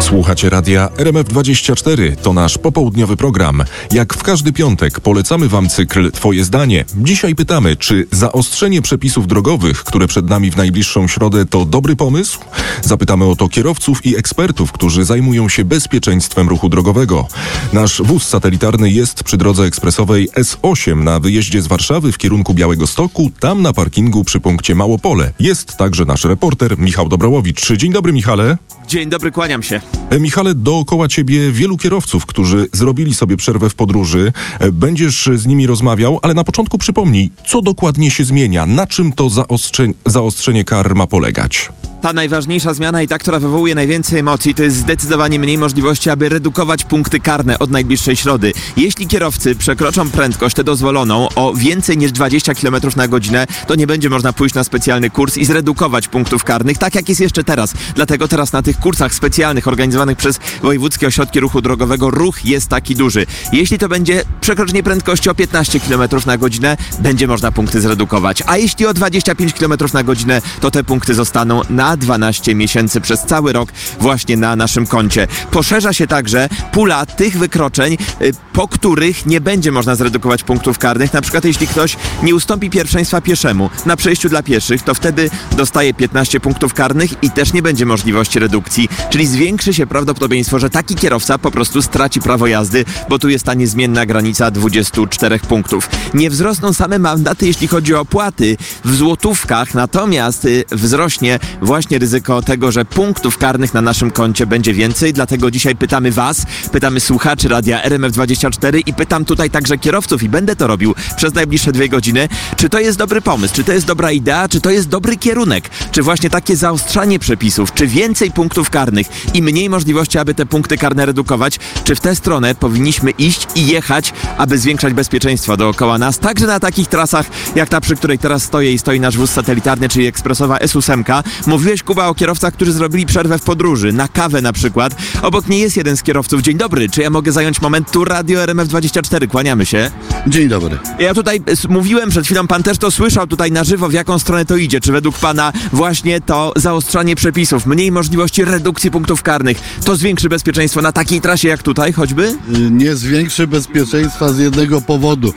Słuchacie radia RMF24. To nasz popołudniowy program. Jak w każdy piątek polecamy Wam cykl Twoje zdanie. Dzisiaj pytamy, czy zaostrzenie przepisów drogowych, które przed nami w najbliższą środę, to dobry pomysł? Zapytamy o to kierowców i ekspertów, którzy zajmują się bezpieczeństwem ruchu drogowego. Nasz wóz satelitarny jest przy drodze ekspresowej S8 na wyjeździe z Warszawy w kierunku Białegostoku. Tam na parkingu przy punkcie Małopole jest także nasz reporter Michał Dobrołowicz. Dzień dobry, Michale. Dzień dobry, kłaniam się. Michale, dookoła ciebie wielu kierowców, którzy zrobili sobie przerwę w podróży. Będziesz z nimi rozmawiał, ale na początku przypomnij, co dokładnie się zmienia, na czym to zaostrzenie kar ma polegać? Ta najważniejsza zmiana i ta, która wywołuje najwięcej emocji, to jest zdecydowanie mniej możliwości, aby redukować punkty karne od najbliższej środy. Jeśli kierowcy przekroczą prędkość tę dozwoloną o więcej niż 20 km na godzinę, to nie będzie można pójść na specjalny kurs i zredukować punktów karnych, tak jak jest jeszcze teraz. Dlatego teraz na tych kursach specjalnych organizowanych przez wojewódzkie ośrodki ruchu drogowego ruch jest taki duży. Jeśli to będzie przekroczenie prędkości o 15 km na godzinę, będzie można punkty zredukować. A jeśli o 25 km na godzinę, to te punkty zostaną na 12 miesięcy przez cały rok właśnie na naszym koncie. Poszerza się także pula tych wykroczeń, po których nie będzie można zredukować punktów karnych. Na przykład jeśli ktoś nie ustąpi pierwszeństwa pieszemu na przejściu dla pieszych, to wtedy dostaje 15 punktów karnych i też nie będzie możliwości redukcji. Czyli zwiększy się prawdopodobieństwo, że taki kierowca po prostu straci prawo jazdy, bo tu jest ta niezmienna granica 24 punktów. Nie wzrosną same mandaty, jeśli chodzi o opłaty w złotówkach, natomiast wzrośnie właśnie ryzyko tego, że punktów karnych na naszym koncie będzie więcej, dlatego dzisiaj pytamy Was, pytamy słuchaczy radia RMF24 i pytam tutaj także kierowców i będę to robił przez najbliższe 2 godziny, czy to jest dobry pomysł, czy to jest dobra idea, czy to jest dobry kierunek, czy właśnie takie zaostrzanie przepisów, czy więcej punktów karnych i mniej możliwości, aby te punkty karne redukować, czy w tę stronę powinniśmy iść i jechać, aby zwiększać bezpieczeństwo dookoła nas, także na takich trasach jak ta, przy której teraz stoję i stoi nasz wóz satelitarny, czyli ekspresowa S8. Mówiłeś, Kuba, o kierowcach, którzy zrobili przerwę w podróży, na kawę na przykład. Obok mnie jest jeden z kierowców. Dzień dobry, czy ja mogę zająć moment? Tu Radio RMF24, kłaniamy się. Dzień dobry. Ja tutaj mówiłem przed chwilą, pan też to słyszał tutaj na żywo, w jaką stronę to idzie. Czy według pana właśnie to zaostrzanie przepisów, mniej możliwości redukcji punktów karnych, to zwiększy bezpieczeństwo na takiej trasie jak tutaj choćby? Nie zwiększy bezpieczeństwa z jednego powodu.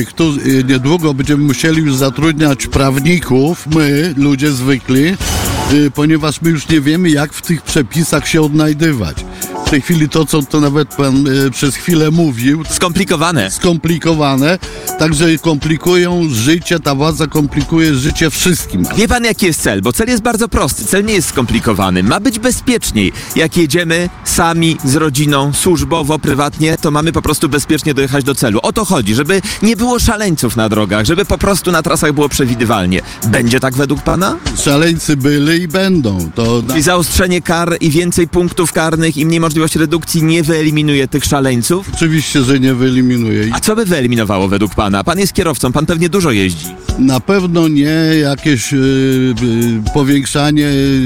Niedługo będziemy musieli już zatrudniać prawników, my, ludzie zwykli, ponieważ my już nie wiemy, jak w tych przepisach się odnajdywać. W tej chwili to nawet pan przez chwilę mówił. Skomplikowane. Także komplikują życie, ta władza komplikuje życie wszystkim. Wie pan, jaki jest cel? Bo cel jest bardzo prosty. Cel nie jest skomplikowany. Ma być bezpieczniej. Jak jedziemy sami, z rodziną, służbowo, prywatnie, to mamy po prostu bezpiecznie dojechać do celu. O to chodzi, żeby nie było szaleńców na drogach, żeby po prostu na trasach było przewidywalnie. Będzie tak według pana? Szaleńcy byli i będą. Czyli zaostrzenie kar i więcej punktów karnych i mniej możliwości redukcji nie wyeliminuje tych szaleńców? Oczywiście, że nie wyeliminuje. A co by wyeliminowało według pana? Pan jest kierowcą, pan pewnie dużo jeździ. Na pewno nie jakieś powiększanie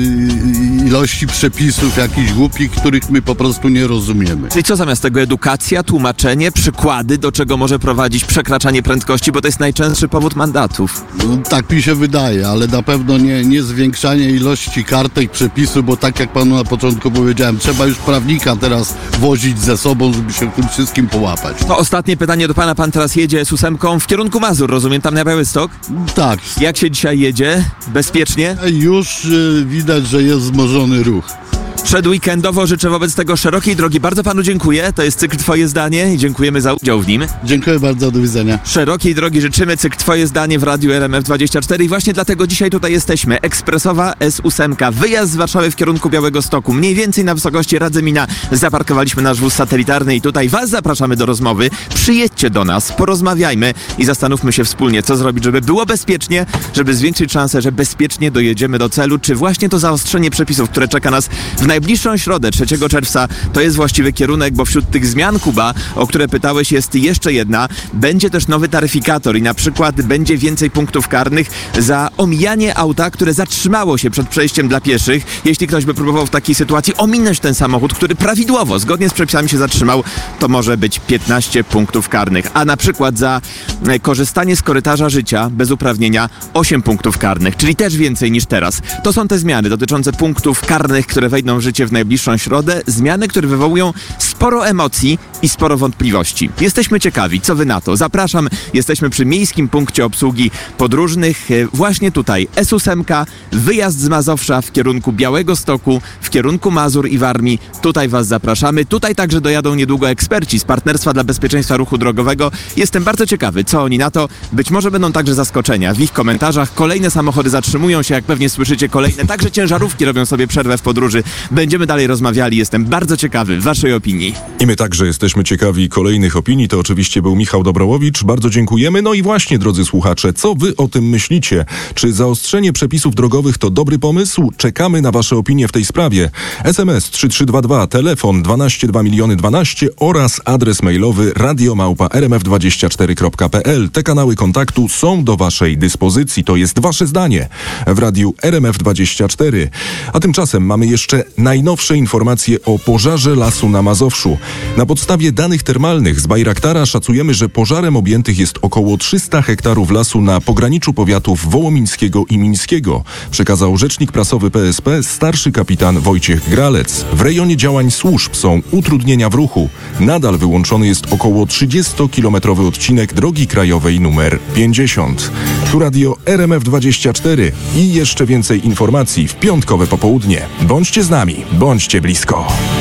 ilości przepisów jakichś głupich, których my po prostu nie rozumiemy. Czyli co zamiast tego? Edukacja, tłumaczenie, przykłady, do czego może prowadzić przekraczanie prędkości, bo to jest najczęstszy powód mandatów. No, tak mi się wydaje, ale na pewno nie zwiększanie ilości kartek, przepisów, bo tak jak panu na początku powiedziałem, trzeba już prawnika teraz wozić ze sobą, żeby się w tym wszystkim połapać. To ostatnie pytanie do pana. Pan teraz jedzie S8 w kierunku Mazur, rozumiem, tam na Białystok? Tak. Jak się dzisiaj jedzie? Bezpiecznie? Już widać, że jest wzmożony ruch. Przedweekendowo życzę wobec tego szerokiej drogi. Bardzo panu dziękuję. To jest cykl Twoje zdanie i dziękujemy za udział w nim. Dziękuję bardzo, do widzenia. Szerokiej drogi życzymy, cykl Twoje zdanie w Radiu RMF24 i właśnie dlatego dzisiaj tutaj jesteśmy. Ekspresowa S8, wyjazd z Warszawy w kierunku Białegostoku. Mniej więcej na wysokości Radzymina zaparkowaliśmy nasz wóz satelitarny i tutaj Was zapraszamy do rozmowy. Przyjedźcie do nas, porozmawiajmy i zastanówmy się wspólnie, co zrobić, żeby było bezpiecznie, żeby zwiększyć szansę, że bezpiecznie dojedziemy do celu, czy właśnie to zaostrzenie przepisów, które czeka nas w najbliższą środę, 3 czerwca, to jest właściwy kierunek, bo wśród tych zmian, Kuba, o które pytałeś, jest jeszcze jedna. Będzie też nowy taryfikator i na przykład będzie więcej punktów karnych za omijanie auta, które zatrzymało się przed przejściem dla pieszych. Jeśli ktoś by próbował w takiej sytuacji ominąć ten samochód, który prawidłowo, zgodnie z przepisami się zatrzymał, to może być 15 punktów karnych. A na przykład za korzystanie z korytarza życia bez uprawnienia 8 punktów karnych, czyli też więcej niż teraz. To są te zmiany dotyczące punktów karnych, które wejdą w życie w najbliższą środę. Zmiany, które wywołują sporo emocji i sporo wątpliwości. Jesteśmy ciekawi, co wy na to. Zapraszam, jesteśmy przy Miejskim Punkcie Obsługi Podróżnych. Właśnie tutaj S8, wyjazd z Mazowsza w kierunku Białegostoku, w kierunku Mazur i Warmii. Tutaj was zapraszamy. Tutaj także dojadą niedługo eksperci z Partnerstwa dla Bezpieczeństwa Ruchu Drogowego. Jestem bardzo ciekawy, co oni na to. Być może będą także zaskoczenia. W ich komentarzach kolejne samochody zatrzymują się, jak pewnie słyszycie, kolejne. Także ciężarówki robią sobie przerwę w podróży. Będziemy dalej rozmawiali. Jestem bardzo ciekawy waszej opinii. I my także jesteśmy ciekawi kolejnych opinii. To oczywiście był Michał Dobrołowicz. Bardzo dziękujemy. No i właśnie, drodzy słuchacze, co wy o tym myślicie? Czy zaostrzenie przepisów drogowych to dobry pomysł? Czekamy na wasze opinie w tej sprawie. SMS 3322, telefon 12 2 miliony 12 oraz adres mailowy radio@rmf24.pl. Te kanały kontaktu są do waszej dyspozycji. To jest wasze zdanie w radiu RMF24. A tymczasem mamy jeszcze najnowsze informacje o pożarze lasu na Mazowszu. Na podstawie danych termalnych z Bajraktara szacujemy, że pożarem objętych jest około 300 hektarów lasu na pograniczu powiatów wołomińskiego i mińskiego, przekazał rzecznik prasowy PSP starszy kapitan Wojciech Gralec. W rejonie działań służb są utrudnienia w ruchu. Nadal wyłączony jest około 30-kilometrowy odcinek drogi krajowej numer 50. Tu radio RMF24 i jeszcze więcej informacji w piątkowe popołudnie. Bądźcie z nami, bądźcie blisko.